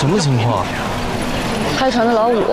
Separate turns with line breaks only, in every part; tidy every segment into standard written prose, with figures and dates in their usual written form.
什么情况？
开船的老五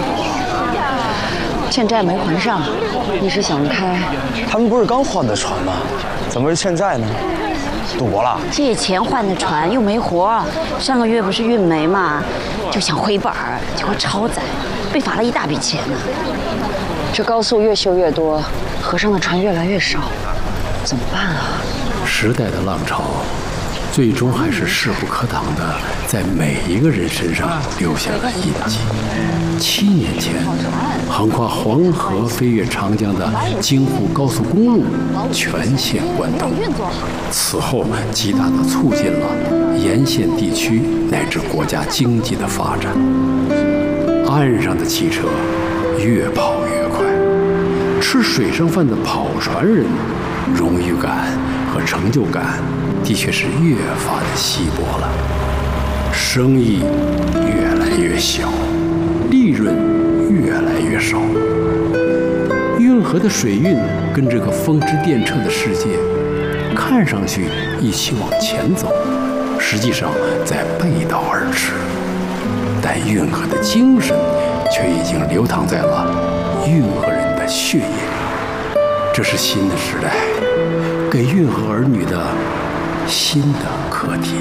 欠债没还上，一时想不开。
他们不是刚换的船吗？怎么是欠债呢？赌博了？
借钱换的船又没活，上个月不是运煤嘛，就想回本儿，结果超载，被罚了一大笔钱呢。这高速越修越多，河上的船越来越少，怎么办啊？
时代的浪潮，最终还是势不可挡地在每一个人身上留下了印记。7年前，横跨黄河、飞越长江的京沪高速公路全线关通，此后极大地促进了沿线地区乃至国家经济的发展。岸上的汽车越跑越快，吃水上饭的跑船人，荣誉感和成就感的确是越发的稀薄了，生意越来越小，利润越来越少。运河的水运跟这个风驰电掣的世界看上去一起往前走，实际上在背道而驰。但运河的精神却已经流淌在了运河人的血液里。这是新的时代给运河儿女的新的课题。